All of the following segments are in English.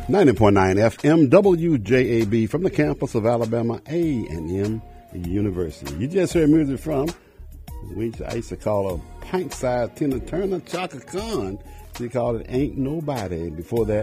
90.9 FM WJAB from the campus of Alabama A&M University. You just heard music from, I used to call her pint-sized Tina Turner, Chaka Khan. She called it Ain't Nobody. And before that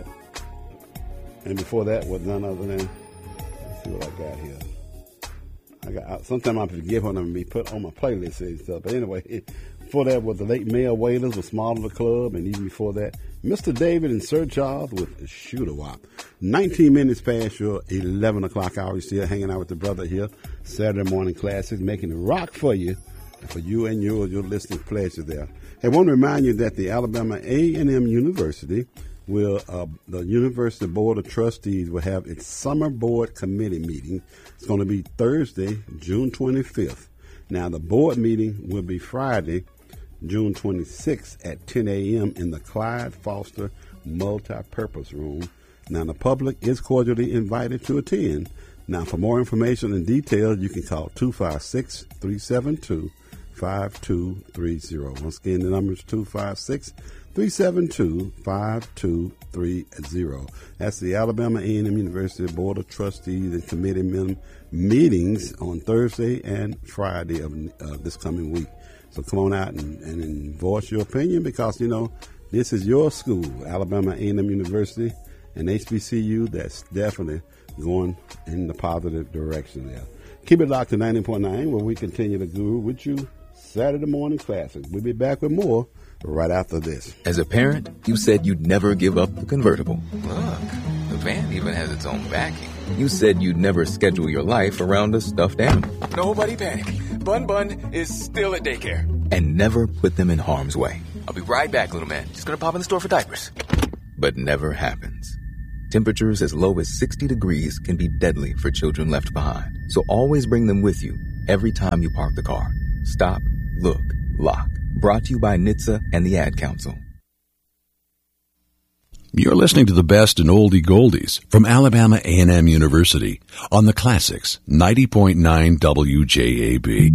was none other than, let's see what I got here. Sometimes I forget when I'm be put on my playlist and stuff. But anyway, before that was the late Mel Wailers with Small of the Club, and even before that, Mr. David and Sir Charles with Shooter Wop. 19 minutes past your 11 o'clock hour. You're still hanging out with the brother here. Saturday Morning Classics, making it rock for you and your listening pleasure there. I want to remind you that the Alabama A&M University the University Board of Trustees will have its summer board committee meeting. It's going to be Thursday, June 25th. Now, the board meeting will be Friday, June 26th at 10 a.m. in the Clyde Foster Multipurpose Room. Now, the public is cordially invited to attend. Now, for more information and details, you can call 256-372-5230. Once again, the number is 256-372-5230. That's the Alabama A&M University Board of Trustees and Committee meetings on Thursday and Friday of this coming week. So come on out and voice your opinion, because, this is your school, Alabama A&M University, and HBCU that's definitely going in the positive direction there. Keep it locked to 90.9, where we continue to guru with you Saturday Morning Classics. We'll be back with more right after this. As a parent, you said you'd never give up the convertible. Look, the van even has its own backing. You said you'd never schedule your life around a stuffed animal. Nobody panic. Bun is still at daycare. And never put them in harm's way. I'll be right back, little man. Just gonna pop in the store for diapers. But never happens. Temperatures as low as 60 degrees can be deadly for children left behind. So always bring them with you every time you park the car. Stop, look, lock. Brought to you by NHTSA and the Ad Council. You're listening to the best in oldie goldies from Alabama A&M University on the Classics 90.9 WJAB.